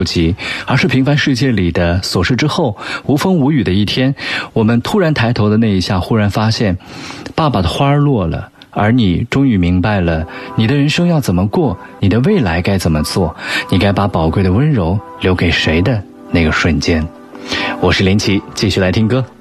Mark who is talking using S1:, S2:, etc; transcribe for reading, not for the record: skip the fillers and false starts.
S1: 而是平凡世界里的琐事之后，无风无雨的一天，我们突然抬头的那一下，忽然发现爸爸的花落了，而你终于明白了你的人生要怎么过，你的未来该怎么做，你该把宝贵的温柔留给谁的那个瞬间。我是林奇，继续来听歌。